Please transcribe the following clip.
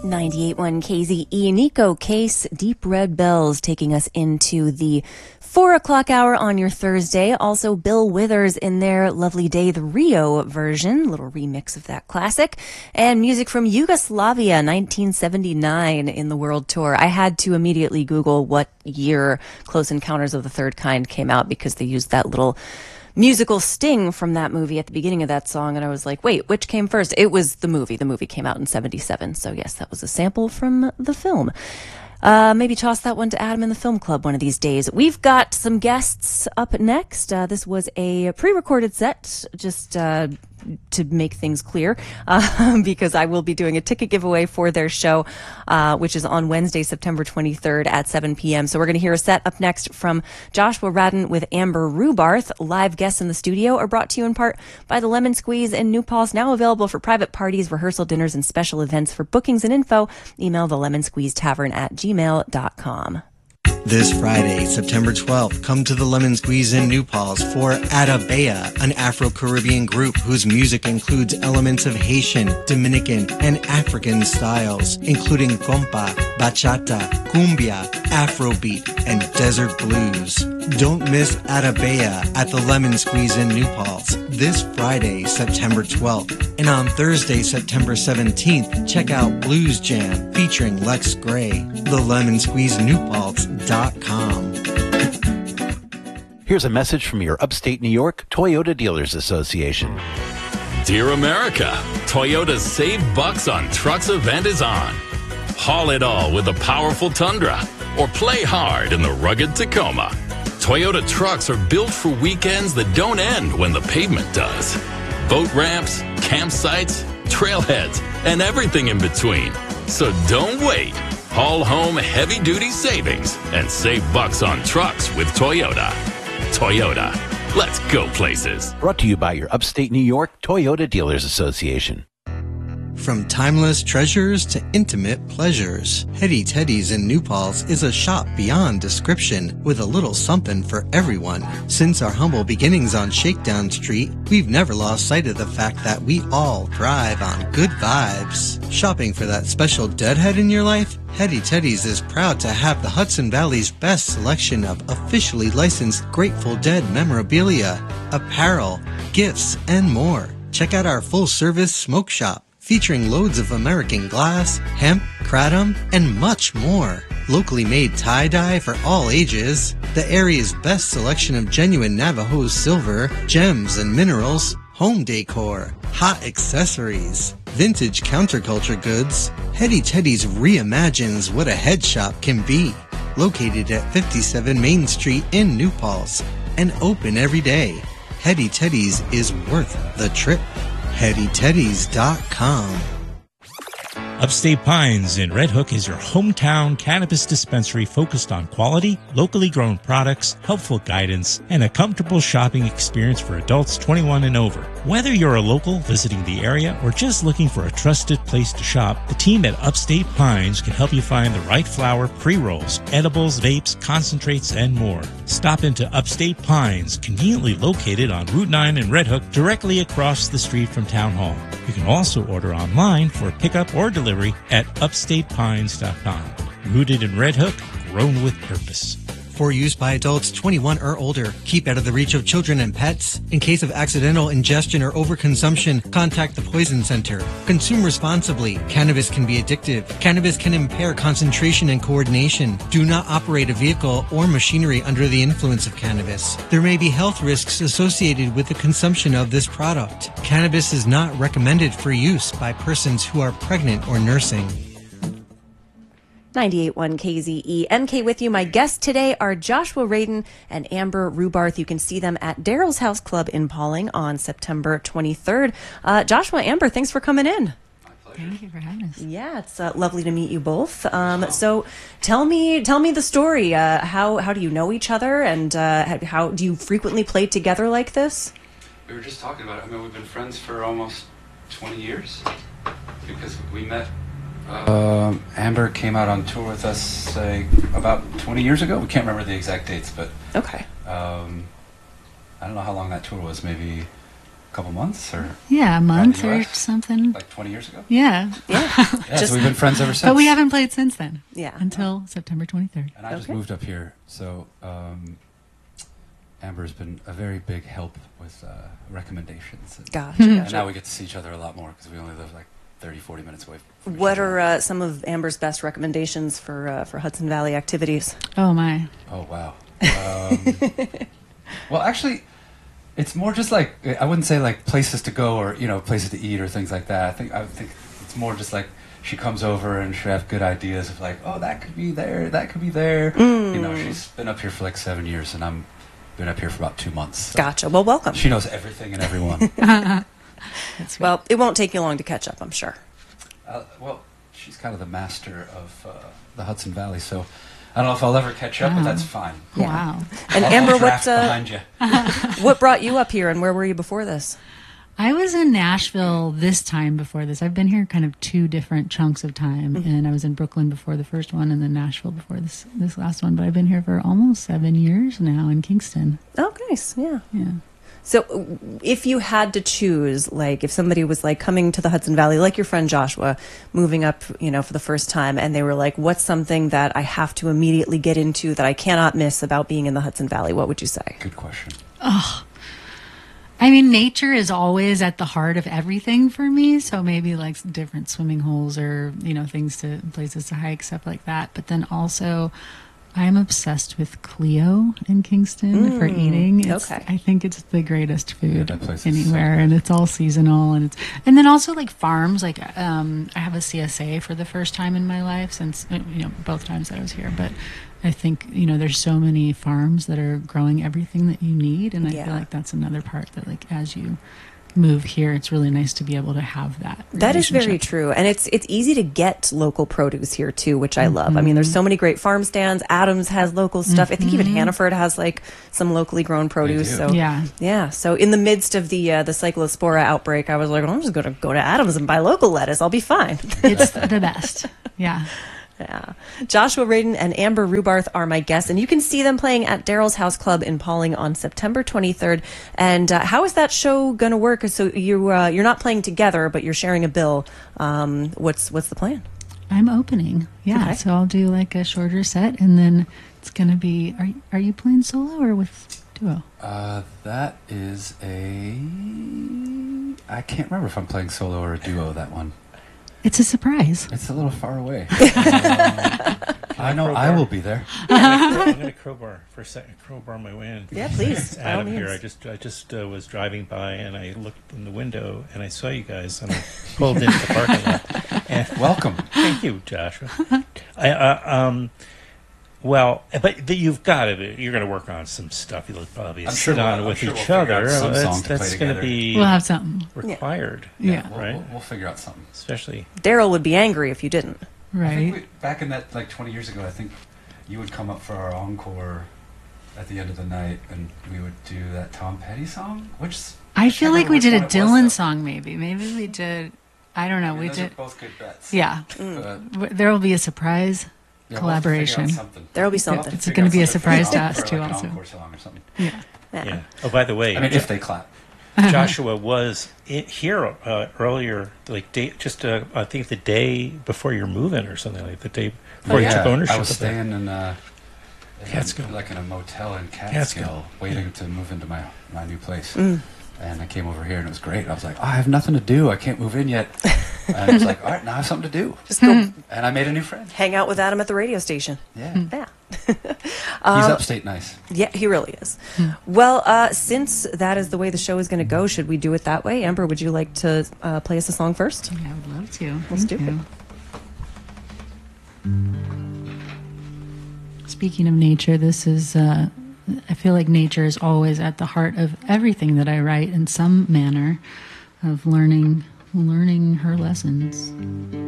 98.1 KZE, Nico Case, Deep Red Bells, taking us into the 4 o'clock hour on your Thursday. Also, Bill Withers in their Lovely Day, the Rio version, little remix of that classic. And music from Yugoslavia, 1979 in the world tour. I had to immediately Google what year Close Encounters of the Third Kind came out because they used that little musical sting from that movie at the beginning of that song, and I was like, wait, which came first? It was the movie. The movie came out in 77, so yes, that was a sample from the film. Maybe toss that one to Adam in the Film Club one of these days. We've got some guests up next. This was a pre-recorded set, just to make things clear, because I will be doing a ticket giveaway for their show, which is on Wednesday, September 23rd at 7 p.m. So we're going to hear a set up next from Joshua Radin with Amber Rubarth. Live guests in the studio are brought to you in part by the Lemon Squeeze in New Paltz, now available for private parties, rehearsal dinners, and special events. For bookings and info, email the Lemon Squeeze Tavern at gmail.com. This Friday, September 12th, come to the Lemon Squeeze in New Paltz for Atabea, an Afro-Caribbean group whose music includes elements of Haitian, Dominican, and African styles, including compa, bachata, cumbia, Afrobeat, and desert blues. Don't miss Atabea at the Lemon Squeeze in New Paltz this Friday, September 12th. And on Thursday, September 17th, check out Blues Jam featuring Lex Gray, thelemonsqueezenewpaltz.com. Here's a message from your upstate New York Toyota Dealers Association. Dear America, Toyota's Save Bucks on Trucks event is on. Haul it all with the powerful Tundra or play hard in the rugged Tacoma. Toyota trucks are built for weekends that don't end when the pavement does. Boat ramps, campsites, trailheads, and everything in between. So don't wait. Haul home heavy-duty savings and save bucks on trucks with Toyota. Toyota, let's go places. Brought to you by your upstate New York Toyota Dealers Association. From timeless treasures to intimate pleasures, Hetty Teddy's in New Paltz is a shop beyond description with a little something for everyone. Since our humble beginnings on Shakedown Street, we've never lost sight of the fact that we all thrive on good vibes. Shopping for that special deadhead in your life? Hetty Teddy's is proud to have the Hudson Valley's best selection of officially licensed Grateful Dead memorabilia, apparel, gifts, and more. Check out our full-service smoke shop, featuring loads of American glass, hemp, kratom, and much more. Locally made tie-dye for all ages, the area's best selection of genuine Navajo silver, gems and minerals, home decor, hot accessories, vintage counterculture goods. Hetty Teddy's reimagines what a head shop can be. Located at 57 Main Street in New Paltz and open every day. Hetty Teddy's is worth the trip. HettyTeddies.com. Upstate Pines in Red Hook is your hometown cannabis dispensary focused on quality, locally grown products, helpful guidance, and a comfortable shopping experience for adults 21 and over. Whether you're a local visiting the area or just looking for a trusted place to shop, the team at Upstate Pines can help you find the right flower, pre-rolls, edibles, vapes, concentrates, and more. Stop into Upstate Pines, conveniently located on Route 9 in Red Hook, directly across the street from Town Hall. You can also order online for pickup or delivery at upstatepines.com. Rooted in Red Hook, grown with purpose. For use by adults 21 or older. Keep out of the reach of children and pets. In case of accidental ingestion or overconsumption, contact the Poison Center. Consume responsibly. Cannabis can be addictive. Cannabis can impair concentration and coordination. Do not operate a vehicle or machinery under the influence of cannabis. There may be health risks associated with the consumption of this product. Cannabis is not recommended for use by persons who are pregnant or nursing. 98.1 KZE. NK with you. My guests today are Joshua Radin and Amber Rubarth. You can see them at Daryl's House Club in Pawling on September 23rd. Joshua, Amber, thanks for coming in. Thank you for having us. Yeah, it's lovely to meet you both. So tell me the story. How do you know each other, and how do you frequently play together like this? We were just talking about it. I mean, we've been friends for almost 20 years because we met. Amber came out on tour with us, say, about 20 years ago. We can't remember the exact dates, but okay. I don't know how long that tour was, maybe a couple months or Yeah, a month around or the US, something. like 20 years ago. Yeah. Yeah, Just- so we've been friends ever since. But we haven't played since then. Yeah. Until September 23rd. And I just moved up here, so Amber's been a very big help with recommendations. Gotcha. And now we get to see each other a lot more because we only live like 30, 40 minutes away from each What other. are some of Amber's best recommendations for Hudson Valley activities? Oh, my. Oh, wow. Well, actually, it's more just like, I wouldn't say like places to go or, you know, places to eat or things like that. I think it's more just like she comes over and she'll have good ideas of like, oh, that could be there, that could be there. You know, she's been up here for like 7 years and I'm been up here for about 2 months. So Gotcha. Well, welcome. she knows everything and everyone. That's Well, it won't take you long to catch up, I'm sure. Well, she's kind of the master of the Hudson Valley, so I don't know if I'll ever catch up, but that's fine. Yeah. Wow. And I'll Amber, draft behind you. what brought you up here, and where were you before this? I was in Nashville this time before this. I've been here kind of 2 different chunks of time, and I was in Brooklyn before the first one, and then Nashville before this last one. But I've been here for almost 7 years now in Kingston. Oh, nice. Yeah. Yeah. So if you had to choose, like if somebody was like coming to the Hudson Valley, like your friend Joshua, moving up, you know, for the first time, and they were like, what's something that I have to immediately get into that I cannot miss about being in the Hudson Valley? What would you say? Good question. I mean, nature is always at the heart of everything for me. So maybe like different swimming holes or, you know, places to hike, stuff like that. But then also, I'm obsessed with Clio in Kingston for eating. okay. I think it's the greatest food that place is so anywhere, good. and it's all seasonal. And then also like farms. Like I have a CSA for the first time in my life since both times that I was here. But I think there's so many farms that are growing everything that you need, and I feel like that's another part that like as you move here, it's really nice to be able to have that. That is very relationship. true. And it's easy to get local produce here too, which I love. I mean, there's so many great farm stands. Adams has local stuff. I think even Hannaford has like some locally grown produce. do. So Yeah. So in the midst of the cyclospora outbreak, I was like, I'm just going to go to Adams and buy local lettuce. I'll be fine. It's the best. Yeah. Yeah. Joshua Radin and Amber Rubarth are my guests, and you can see them playing at Daryl's House Club in Pawling on September 23rd. And how is that show going to work? So you're not playing together, but you're sharing a bill. What's the plan? I'm opening. Yeah. Okay. So I'll do like a shorter set, and then it's going to be, are you playing solo or with duo? That is I can't remember if I'm playing solo or a duo, that one. It's a surprise. It's a little far away. I know I will be there. I'm going to crowbar for a second. Crowbar my way in. Yeah, please. It's By all Adam here. means. I just was driving by and I looked in the window and I saw you guys and I pulled into the parking lot. And Welcome. thank you, Joshua. But you've got to. You're going to work on some stuff. You'll probably I'm sit sure on we'll- with I'm sure each we'll figure other. out some song to play That's going to together. be We'll have something. required. Yeah. Right. We'll figure out something. Especially. Daryl would be angry if you didn't. I think Right. back in that, like 20 years ago, I think you would come up for our encore at the end of the night, and we would do that Tom Petty song, which I feel can't like we remember did a which one it was, Dylan though. song, maybe. Maybe we did. I don't know. I mean, We those did. are both good bets. Yeah. But, There will be a surprise yeah, collaboration. We'll figure out something. There'll be We'll something. have to It's figure gonna out be a something surprise for to an us, encore, too, like an also. encore song or something. Yeah. Yeah. Oh, by the way, I mean, if they clap. Joshua was here earlier, like I think the day before your move-in or something, like the day before you took ownership. I was of that. staying in Catskill. like in a motel in Catskill. Catskill, waiting to move into my new place. And I came over here and it was great. I was like, I have nothing to do. I can't move in yet. And I was like, all right, now I have something to do. Just go And I made a new friend. hang out with Adam at the radio station. Yeah. Yeah. He's upstate nice. Yeah, he really is. Well, since that is the way the show is going to go, should we do it that way? Amber, would you like to play us a song first? Yeah, I would love to. Let's Thank do you. Speaking of nature, this is, I feel like nature is always at the heart of everything that I write in some manner of learning her lessons.